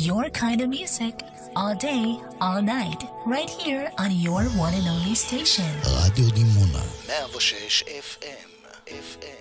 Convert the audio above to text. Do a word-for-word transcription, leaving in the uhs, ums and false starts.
your kind of music, all day, all night, right here on your one and only station. רדיו דימונה, מאה ושש אף אם, אף אם.